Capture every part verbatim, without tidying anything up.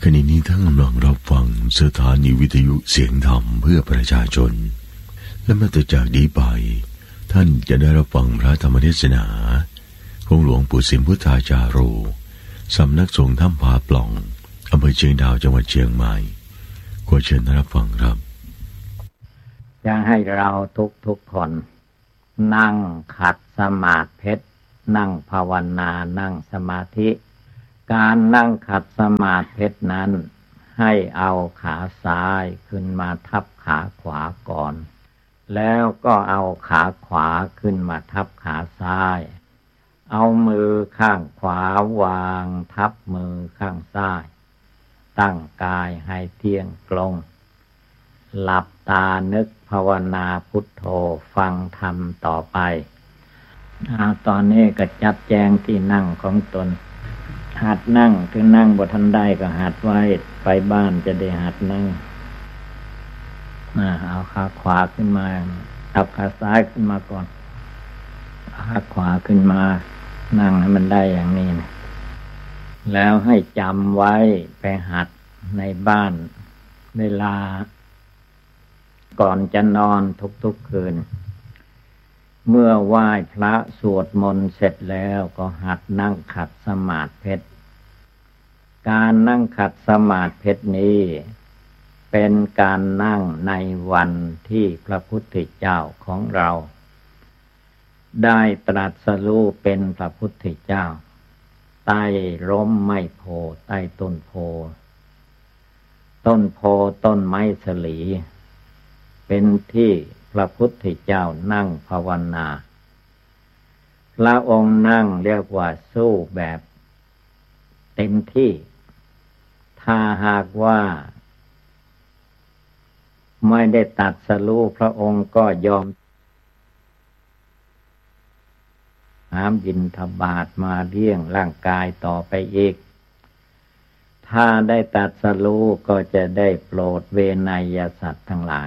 ขณะนี้ท่านกำลังรับฟังสถานีวิทยุเสียงธรรมเพื่อประชาชนและนับจากนี้ไปท่านจะได้รับฟังพระธรรมเทศนาของหลวงปู่สิมพุทธาจาโรสำนักสงฆ์ถ้ำผาปล่องอำเภอเชียงดาวจังหวัดเชียงใหม่ขอเชิญรับฟังครับจะให้เราทุกทุกคนนั่งขัดสมาธินั่งภาวนานั่งสมาธิการนั่งขัดสมาธินั้นให้เอาขาซ้ายขึ้นมาทับขาขวาก่อนแล้วก็เอาขาขวาขึ้นมาทับขาซ้ายเอามือข้างขวาวางทับมือข้างซ้ายตั้งกายให้เที่ยงตรงหลับตานึกภาวนาพุทโธฟังธรรมต่อไปตอนนี้ก็จัดแจงที่นั่งของตนหัดนั่งถึงนั่งบ่ทันได้ก็หัดไว้ไปบ้านจะได้หัดนั่งเอาขาขวาขึ้นมาเอาขาซ้ายขึ้นมาก่อนขาขวาขึ้นมานั่งให้มันได้อย่างนี้นะแล้วให้จำไว้ไปหัดในบ้านเวลาก่อนจะนอนทุกๆคืนเมื่อไหว้พระสวดมนต์เสร็จแล้วก็หัดนั่งขัดสมาธิการนั่งขัดสมาธินี้เป็นการนั่งในวันที่พระพุทธเจ้าของเราได้ตรัสรู้เป็นพระพุทธเจ้าใต้ร่มไม้โพใต้ต้นโพต้นโพต้นไม้สลีเป็นที่พระพุทธเจ้านั่งภาวนาพระองค์นั่งเรียกว่าสู้แบบเต็มที่ถ้าหากว่าไม่ได้ตัดสรู้พระองค์ก็ยอมหามบิณฑบาตมาเลี้ยงร่างกายต่อไปอีกถ้าได้ตัดสรู้ก็จะได้โปรดเวไนยสัตว์ทั้งหลาย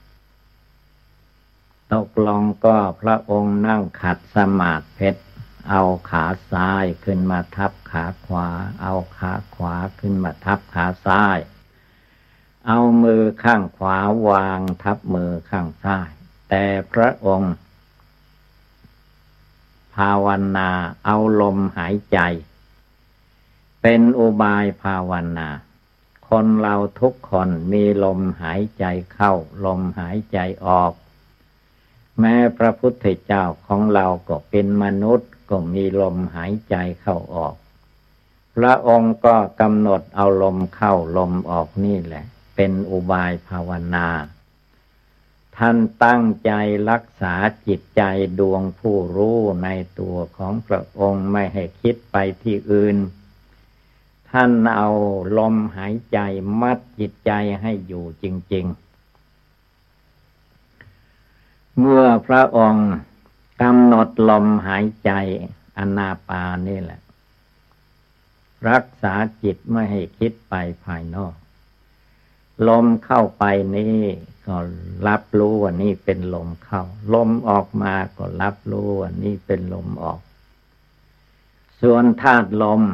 ตกลงก็พระองค์นั่งขัดสมาธิเอาขาซ้ายขึ้นมาทับขาขวาเอาขาขวาขึ้นมาทับขาซ้ายเอามือข้างขวาวางทับมือข้างซ้ายแต่พระองค์ภาวนาเอาลมหายใจเป็นอุบายภาวนาคนเราทุกคนมีลมหายใจเข้าลมหายใจออกแม้พระพุทธเจ้าของเราก็เป็นมนุษย์ก็มีลมหายใจเข้าออกพระองค์ก็กำหนดเอาลมเข้าลมออกนี่แหละเป็นอุบายภาวนาท่านตั้งใจรักษาจิตใจดวงผู้รู้ในตัวของพระองค์ไม่ให้คิดไปที่อื่นท่านเอาลมหายใจมัดจิตใจให้อยู่จริงๆเมื่อพระองค์กำหนดลมหายใจอานาปานนี่แหละรักษาจิตไม่ให้คิดไปภายนอกลมเข้าไปนี่ก็รับรู้ว่านี่เป็นลมเข้าลมออกมาก็รับรู้ว่านี่เป็นลมออกส่วนธาตุลม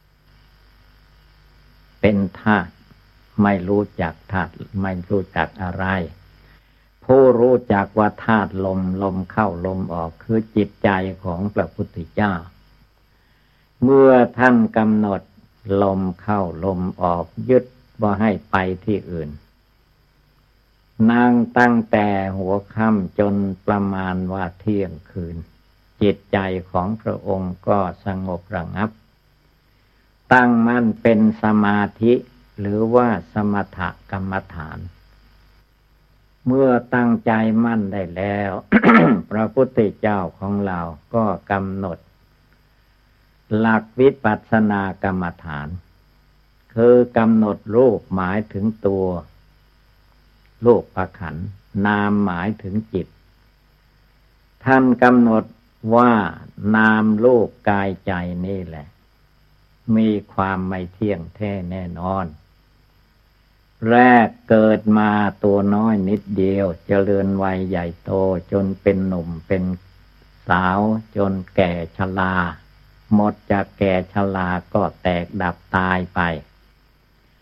เป็นธาตุไม่รู้จักธาตุไม่รู้จักอะไรผู้รู้จักว่าธาตุลมลมเข้าลมออกคือจิตใจของพระพุทธเจ้าเมื่อท่านกำหนดลมเข้าลมออกยึดว่าให้ไปที่อื่นนั่งตั้งแต่หัวค่ำจนประมาณว่าเที่ยงคืนจิตใจของพระองค์ก็สงบระงับตั้งมั่นเป็นสมาธิหรือว่าสมถกรรมฐานเมื่อตั้งใจมั่นได้แล้ว พระพุทธเจ้าของเราก็กำหนดหลักวิปัสสนากรรมฐานคือกำหนดรูปหมายถึงตัวรูปประขันธ์นามหมายถึงจิตท่านกำหนดว่านามรูปกายใจนี่แหละมีความไม่เที่ยงแท้แน่นอนแรกเกิดมาตัวน้อยนิดเดียวเจริญวัยใหญ่โตจนเป็นหนุ่มเป็นสาวจนแก่ชราหมดจากแก่ชราก็แตกดับตายไป เ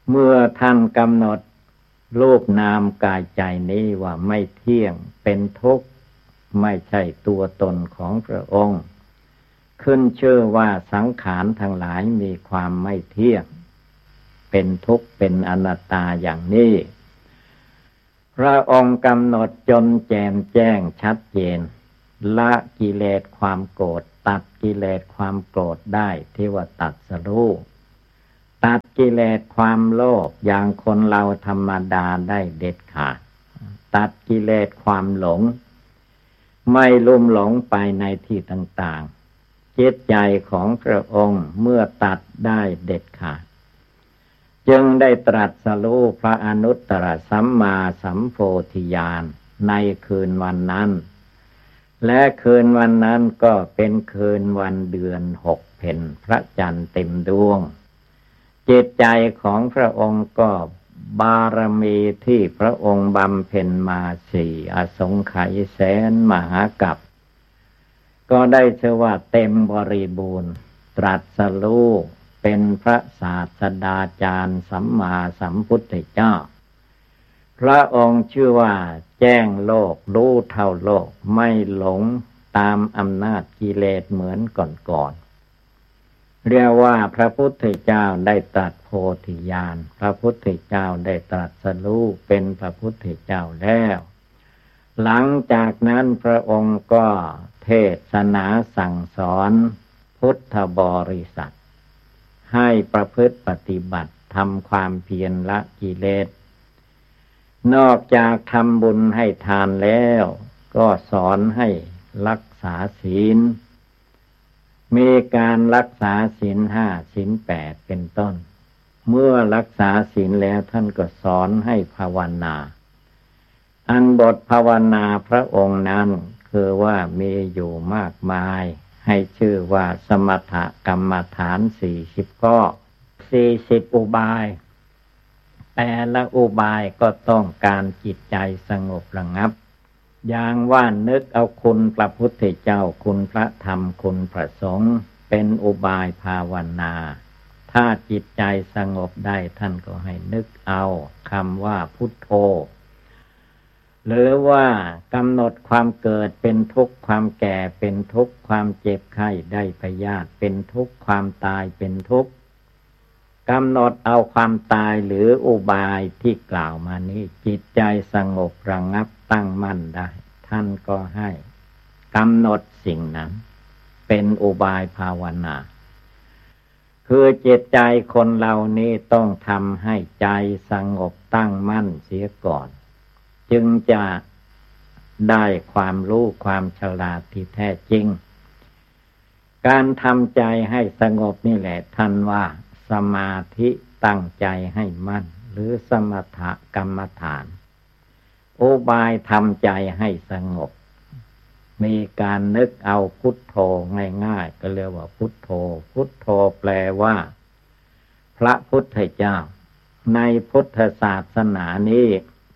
เมื่อท่านกำหนดรูปนามกายใจนี้ว่าไม่เที่ยงเป็นทุกข์ไม่ใช่ตัวตนของพระองค์ขึ้นชื่อว่าสังขารทั้งหลายมีความไม่เที่ยงเป็นทุกข์เป็นอนัตตาอย่างนี้พระองค์กำหนดจนแจ่มแจ้งชัดเจนละกิเลสความโกรธตัดกิเลสความโกรธได้ที่ว่าตัดสรู้ตัดกิเลสความโลภอย่างคนเราธรรมดาได้เด็ดขาดตัดกิเลสความหลงไม่ลุ่มหลงไปในที่ต่างๆจิตใจของพระองค์เมื่อตัดได้เด็ดขาดจึงได้ตรัสรู้พระอนุตตรสัมมาสัมโพธิญาณในคืนวันนั้นและคืนวันนั้นก็เป็นคืนวันเดือนหกเพ็ญพระจันทร์เต็มดวงจิตใจของพระองค์ก็บารมีที่พระองค์บำเพ็ญมาสี่อสงไขยแสนมหากัปก็ได้ชื่อว่าเต็มบริบูรณ์ตรัสรู้เป็นพระศาสดาจารย์สัมมาสัมพุทธเจ้าพระองค์ชื่อว่าแจ้งโลกรู้เท่าโลกไม่หลงตามอำนาจกิเลสเหมือนก่อนๆเรียกว่าพระพุทธเจ้าได้ตรัสโพธิญาณพระพุทธเจ้าได้ตรัสรู้เป็นพระพุทธเจ้าแล้วหลังจากนั้นพระองค์ก็เทศนาสั่งสอนพุทธบริษัทให้ประพฤติปฏิบัติทำความเพียรละกิเลสนอกจากทำบุญให้ทานแล้วก็สอนให้รักษาศีลมีการรักษาศีลห้าศีลแปดเป็นต้นเมื่อรักษาศีลแล้วท่านก็สอนให้ภาวนาอันบทภาวนาพระองค์นั้นคือว่ามีอยู่มากมายให้ชื่อว่าสมถกรรมฐานสี่สิบข้อสี่สิบอุบายแต่ละอุบายก็ต้องการจิตใจสงบระงับอย่างว่านึกเอาคุณพระพุทธเจ้าคุณพระธรรมคุณพระสงฆ์เป็นอุบายภาวนาถ้าจิตใจสงบได้ท่านก็ให้นึกเอาคำว่าพุทโธหรือว่ากำหนดความเกิดเป็นทุกข์ความแก่เป็นทุกข์ความเจ็บไข้ได้พยาธิเป็นทุกข์ความตายเป็นทุกข์กำหนดเอาความตายหรืออุบายที่กล่าวมานี้จิตใจสงบระงับตั้งมั่นได้ท่านก็ให้กำหนดสิ่งนั้นเป็นอุบายภาวนาคือจิตใจคนเหล่านี้ต้องทำให้ใจสงบตั้งมั่นเสียก่อนจึงจะได้ความรู้ความฉลาดที่แท้จริงการทำใจให้สงบนี่แหละท่านว่าสมาธิตั้งใจให้มั่นหรือสมถกรรมฐานอุบายทำใจให้สงบมีการนึกเอาพุทโธง่ายๆก็เรียกว่าพุทโธพุทโธแปลว่าพระพุทธเจ้าในพุทธศาสนานี้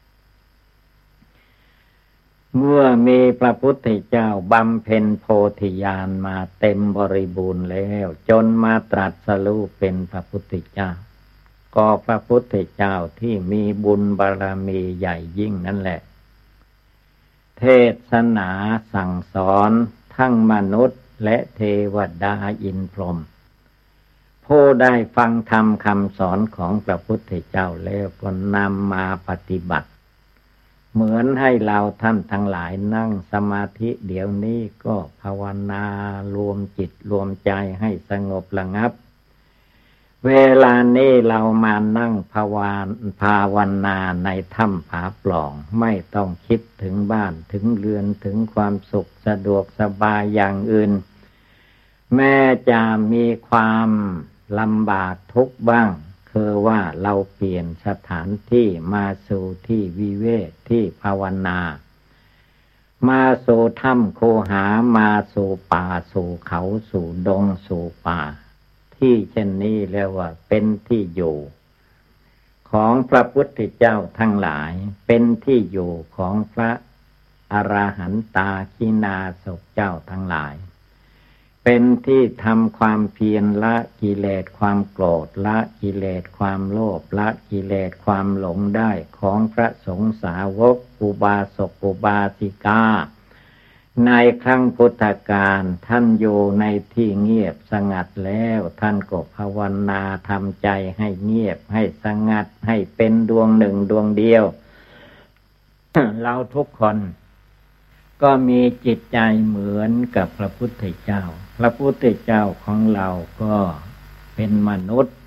เมื่อมีพระพุทธเจ้าบำเพ็ญโพธิญาณมาเต็มบริบูรณ์แล้วจนมาตรัสรู้เป็นพระพุทธเจ้าก็พระพุทธเจ้าที่มีบุญบารมีใหญ่ยิ่งนั่นแหละเทศนาสั่งสอนทั้งมนุษย์และเทวดาอินทร์พรหมผู้ได้ฟังธรรมคำสอนของพระพุทธเจ้าแล้วก็นำมาปฏิบัติเหมือนให้เราท่านทั้งหลายนั่งสมาธิเดี๋ยวนี้ก็ภาวนารวมจิตรวมใจให้สงบระงับเวลานี้เรามานั่งภาวานภาวนาในถ้ำผาปล่องไม่ต้องคิดถึงบ้านถึงเรือนถึงความสุขสะดวกสบายอย่างอื่นแม้จะมีความลำบากทุกข์บ้างคือว่าเราเปลี่ยนสถานที่มาสู่ที่วิเวกที่ภาวนามาสู่ถ้ำโคหามาสู่ป่าสู่เขาสู่ดงสู่ป่าที่เช่นนี้เรียกว่าเป็นที่อยู่ของพระพุทธเจ้าทั้งหลายเป็นที่อยู่ของพระอรหันตาขีณาสพเจ้าทั้งหลายเป็นที่ทำความเพียรละกิเลสความโกรธละกิเลสความโลภละกิเลสความหลงได้ของพระสงฆ์สาวกอุบาสกอุบาสิกาในครั้งพุทธกาลท่านอยู่ในที่เงียบสงัดแล้วท่านก็ภาวนาทำใจให้เงียบให้สงัดให้เป็นดวงหนึ่งดวงเดียว เราทุกคนก็มีจิตใจเหมือนกับพระพุทธเจ้าพระพุทธเจ้าของเราก็เป็นมนุษย์